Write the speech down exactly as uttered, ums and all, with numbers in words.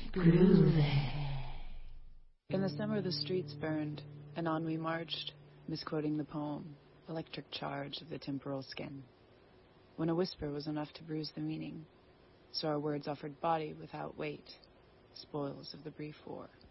Groovy. In the summer the streets burned, and on we marched, misquoting the poem, Electric Charge of the Temporal Skin, when a whisper was enough to bruise the meaning, so our words offered body without weight, spoils of the brief war.